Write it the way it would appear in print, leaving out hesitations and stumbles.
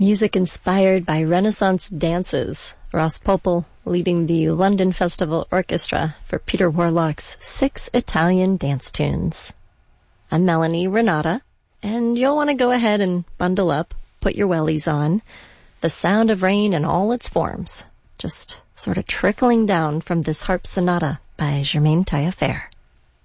Music inspired by Renaissance dances. Ross Popel leading the London Festival Orchestra for Peter Warlock's 6 Italian dance tunes. I'm Melanie Renata, and you'll want to go ahead and bundle up, put your wellies on. The sound of rain in all its forms, just sort of trickling down from this harp sonata by Germaine Taillefer.